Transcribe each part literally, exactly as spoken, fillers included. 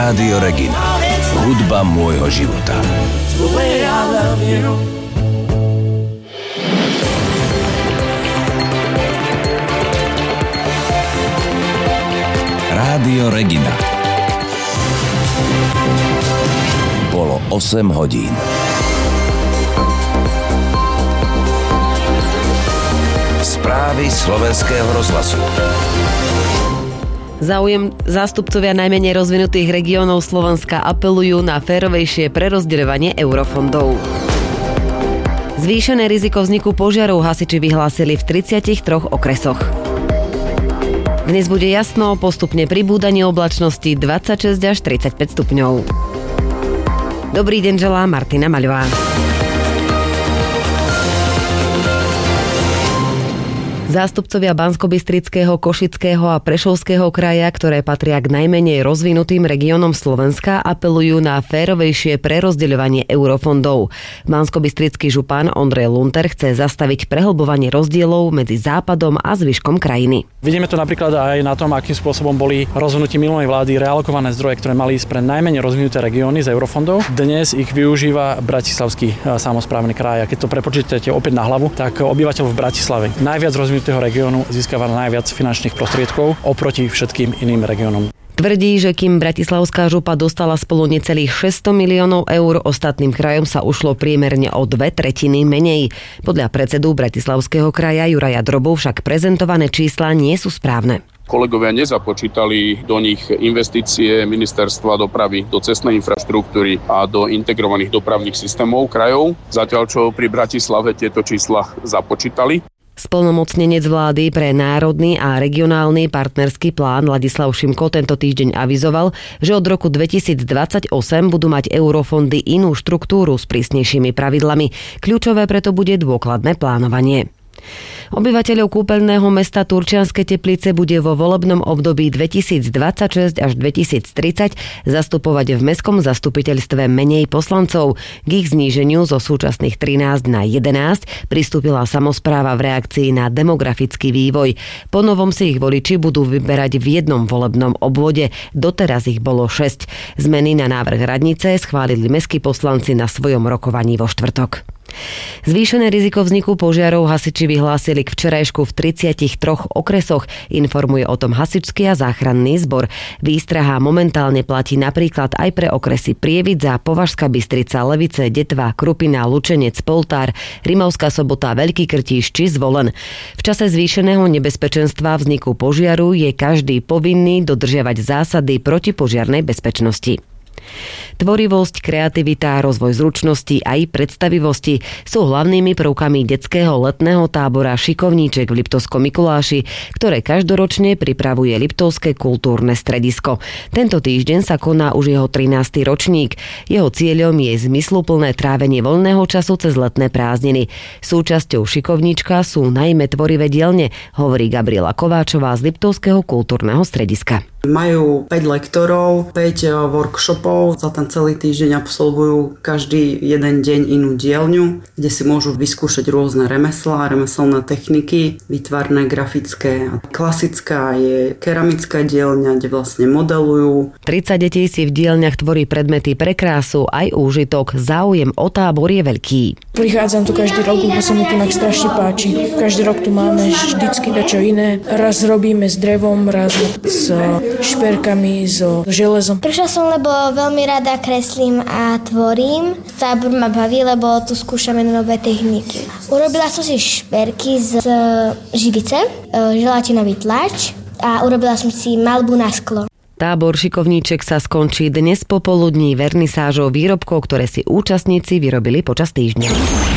Rádio Regina. Hudba môjho života. Rádio Regina. Bolo osem hodín. Správy slovenského rozhlasu. Záujem zástupcovia najmenej rozvinutých regiónov Slovenska apelujú na férovejšie prerozdeľovanie eurofondov. Zvýšené riziko vzniku požiarov hasiči vyhlásili v tridsiatich troch okresoch. Dnes bude jasno, postupne pribúdanie oblačnosti dvadsaťšesť až tridsaťpäť stupňov. Dobrý deň želá Martina Maľová. Zástupcovia Banskobystrického, Košického a Prešovského kraja, ktoré patria k najmenej rozvinutým regiónom Slovenska, apelujú na férovejšie prerozdeľovanie eurofondov. Banskobystrický župan Ondrej Lunter chce zastaviť prehlbovanie rozdielov medzi západom a zvyškom krajiny. Vidíme to napríklad aj na tom, akým spôsobom boli rozhodnutí minulej vlády realokované zdroje, ktoré mali ísť pre najmenej rozvinuté regióny z eurofondov. Dnes ich využíva Bratislavský samosprávny kraj. A keď to prepočítate opäť na hlavu, tak obyvateľ v Bratislave najviac rozvinutého regiónu získava najviac finančných prostriedkov oproti všetkým iným regiónom. Tvrdí, že kým bratislavská župa dostala spolu necelých šesťsto miliónov eur, ostatným krajom sa ušlo priemerne o dve tretiny menej. Podľa predsedu Bratislavského kraja Juraja Drobu však prezentované čísla nie sú správne. Kolegovia nezapočítali do nich investície ministerstva dopravy do cestnej infraštruktúry a do integrovaných dopravných systémov krajov, zatiaľ čo pri Bratislave tieto čísla započítali. Splnomocnenec vlády pre národný a regionálny partnerský plán Ladislav Šimko tento týždeň avizoval, že od roku dvetisícdvadsaťosem budú mať eurofondy inú štruktúru s prísnejšími pravidlami. Kľúčové preto bude dôkladné plánovanie. Obyvateľov kúpeľného mesta Turčianske Teplice bude vo volebnom období dvetisícdvadsaťšesť až dvetisíctridsať zastupovať v mestskom zastupiteľstve menej poslancov. K ich zníženiu zo súčasných trinásť na jedenásť pristúpila samospráva v reakcii na demografický vývoj. Po novom si ich voliči budú vyberať v jednom volebnom obvode, doteraz ich bolo šesť. Zmeny na návrh radnice schválili mestskí poslanci na svojom rokovaní vo štvrtok. Zvýšené riziko vzniku požiarov hasiči vyhlásili k včerajšku v tridsiatich troch okresoch, informuje o tom hasičský a záchranný zbor. Výstraha momentálne platí napríklad aj pre okresy Prievidza, Považská Bystrica, Levice, Detva, Krupina, Lučenec, Poltár, Rimavská Sobota, Veľký Krtíš či Zvolen. V čase zvýšeného nebezpečenstva vzniku požiaru je každý povinný dodržiavať zásady protipožiarnej bezpečnosti. Tvorivosť, kreativita, rozvoj zručnosti a aj predstavivosti sú hlavnými prvkami detského letného tábora Šikovníček v Liptovskom Mikuláši, ktoré každoročne pripravuje Liptovské kultúrne stredisko. Tento týždeň sa koná už jeho trinásty ročník. Jeho cieľom je zmysluplné trávenie voľného času cez letné prázdniny. Súčasťou Šikovníčka sú najmä tvorivé dielne, hovorí Gabriela Kováčová z Liptovského kultúrneho strediska. Majú päť lektorov, päť workshopov, za ten celý týždeň absolvujú každý jeden deň inú dielňu, kde si môžu vyskúšať rôzne remeslá, remeselné techniky, výtvarné, grafické. Klasická je keramická dielňa, kde vlastne modelujú. tridsať detí si v dielňach tvorí predmety pre krásu aj úžitok. Záujem o tábor je veľký. Prichádzam tu každý rok, lebo sa mi tu tak strašne páči. Každý rok tu máme vždycky niečo iné. Raz robíme s drevom, raz s šperkami, so železom. Prišla som, lebo veľmi rada kreslím a tvorím. Tábor ma baví, lebo tu skúšame nové techniky. Urobila som si šperky z živice, želatinový tlač a urobila som si maľbu na sklo. Tábor Šikovníček sa skončí dnes popoludní vernisážou výrobkov, ktoré si účastníci vyrobili počas týždňa.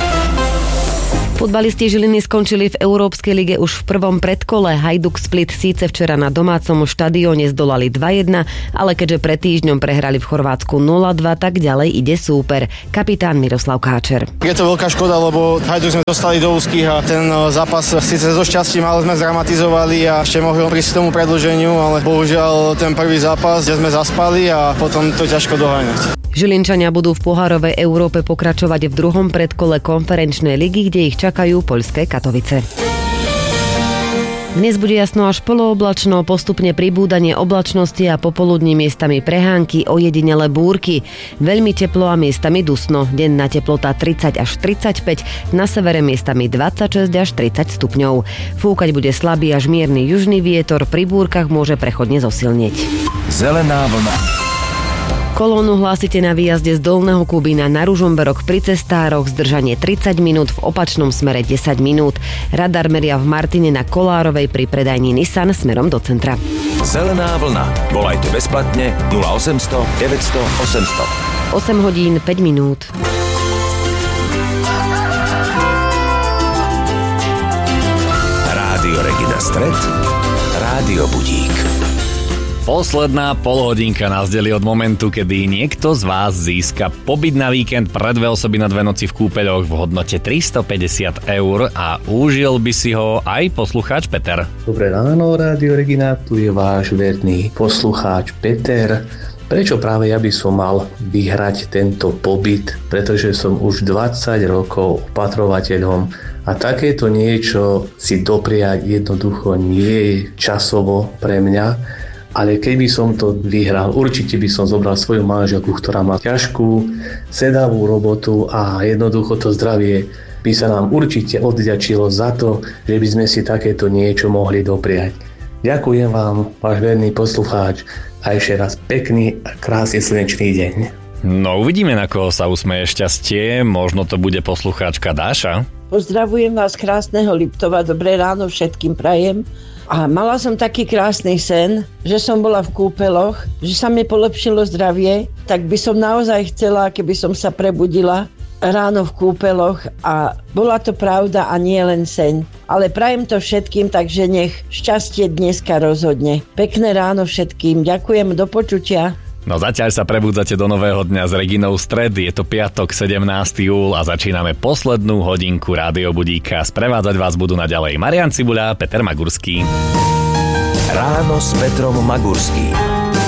Futbalisti Žiliny skončili v Európskej lige už v prvom predkole. Hajduk Split síce včera na domácom štadióne zdolali dva jedna, ale keďže pred týždňom prehrali v Chorvátsku nula dva, tak ďalej ide súper. Kapitán Miroslav Káčer. Je to veľká škoda, lebo Hajduk sme dostali do úzkých a ten zápas síce so šťastím, ale sme zdramatizovali a ešte mohli prísť k tomu predĺženiu, ale bohužiaľ ten prvý zápas, kde sme zaspali a potom to ťažko doháňať. Žilinčania budú v pohárovej Európe pokračovať v druhom predkole konferenčnej ligy, kde ich čakajú poľské Katovice. Dnes bude jasno až polooblačno, postupne pribúdanie oblačnosti a popoludní miestami prehánky, ojedinele búrky. Veľmi teplo a miestami dusno. Denná teplota tridsať až tridsaťpäť, na severe miestami dvadsaťšesť až tridsať stupňov. Fúkať bude slabý až mierny južný vietor, pri búrkach môže prechodne zosilnieť. Zelená vlna. Kolónu hlásite na výjazde z Dolného Kubína na Ružomberok pri cestároch, zdržanie tridsať minút, v opačnom smere desať minút. Radar meria v Martine na Kolárovej pri predajni Nissan smerom do centra. Zelená vlna. Volajte bezplatne nula osemsto deväťsto osemsto. osem hodín päť minút. Rádio Regina Stred, Rádio Budík. Posledná polhodinka nás delí od momentu, kedy niekto z vás získa pobyt na víkend pre dve osoby na dve noci v kúpeľoch v hodnote tristopäťdesiat eur a užil by si ho aj poslucháč Peter. Dobré ráno, Rádio Regina, tu je váš verný poslucháč Peter. Prečo práve ja by som mal vyhrať tento pobyt? Pretože som už dvadsať rokov opatrovateľom a takéto niečo si dopriať jednoducho nie je časovo pre mňa. Ale keby som to vyhral, určite by som zobral svoju manželku, ktorá má ťažkú, sedavú robotu a jednoducho to zdravie by sa nám určite odďačilo za to, že by sme si takéto niečo mohli dopriať. Ďakujem vám, váš verný poslucháč, a ešte raz pekný a krásny slnečný deň. No uvidíme, na koho sa usmeje šťastie, možno to bude poslucháčka Dáša. Pozdravujem vás krásneho Liptova, dobré ráno všetkým prajem. A mala som taký krásny sen, že som bola v kúpeloch, že sa mi polepšilo zdravie, tak by som naozaj chcela, keby som sa prebudila ráno v kúpeloch a bola to pravda a nie len sen. Ale prajem to všetkým, takže nech šťastie dneska rozhodne. Pekné ráno všetkým, ďakujem, do počutia. No zatiaľ sa prebudzate do nového dňa s Reginou Stred, je to piatok sedemnásteho júla a začíname poslednú hodinku Rádio Budíka. Sprevádzať vás budú naďalej Marián Cibuľa, Peter Magurský. Ráno s Petrom Magurským.